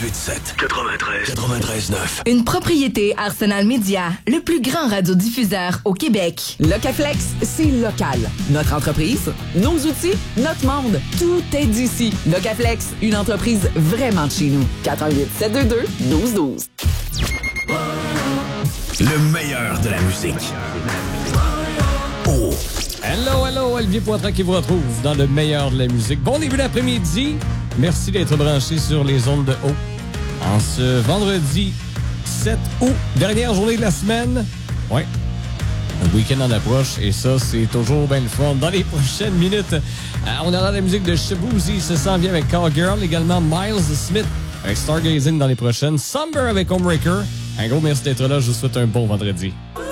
98.7. 93.9. Une propriété Arsenal Media, le plus grand radiodiffuseur au Québec. Locaflex, c'est local. Notre entreprise, nos outils, notre monde, tout est d'ici. Locaflex, une entreprise vraiment de chez nous. 88 722 1212. Le meilleur de la musique. Oh. Hello, Olivier Poitras qui vous retrouve dans le meilleur de la musique. Bon début d'après-midi. Merci d'être branché sur les ondes de haut. En ce vendredi 7 août, dernière journée de la semaine. Ouais. Un week-end en approche et ça, c'est toujours bien le fun. Dans les prochaines minutes, on aura la musique de Shaboozey, ça s'en vient avec Cowgirl. Également Miles Smith avec Stargazing dans les prochaines. Summer avec Homebreaker. Un gros merci d'être là. Je vous souhaite un bon vendredi.